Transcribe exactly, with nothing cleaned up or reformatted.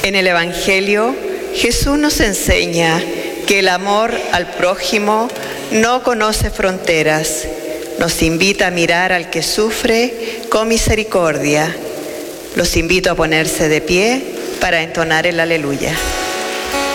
En el Evangelio, Jesús nos enseña que el amor al prójimo no conoce fronteras. Nos invita a mirar al que sufre con misericordia. Los invito a ponerse de pie para entonar el aleluya.